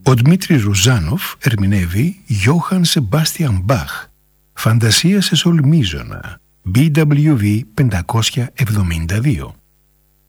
Ο Δημήτρης Ρουζάνοφ ερμηνεύει Γιώχαν Σεμπάστιαν Μπαχ, Φαντασία σε σολ μείζωνα, BWV 572.